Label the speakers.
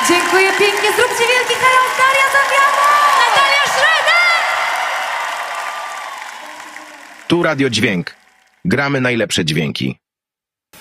Speaker 1: Dziękuję pięknie. Zróbcie wielki hajał. Daria Zawiała! Natalia Schroeder!
Speaker 2: Tu Radio Dźwięk. Gramy najlepsze dźwięki.